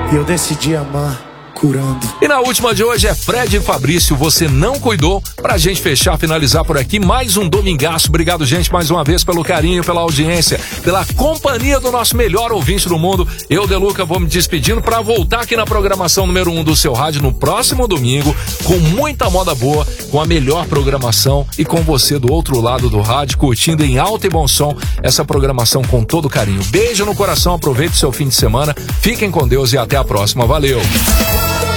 E eu decidi amar curando. E na última de hoje é Fred e Fabrício, Você Não Cuidou. Pra gente fechar, finalizar por aqui, mais um domingaço. Obrigado, gente, mais uma vez pelo carinho, pela audiência, pela companhia do nosso melhor ouvinte do mundo. Eu, Deluca, vou me despedindo pra voltar aqui na programação número 1 do seu rádio no próximo domingo, com muita moda boa, com a melhor programação e com você do outro lado do rádio, curtindo em alto e bom som essa programação com todo carinho. Beijo no coração, aproveite o seu fim de semana, fiquem com Deus e até a próxima. Valeu!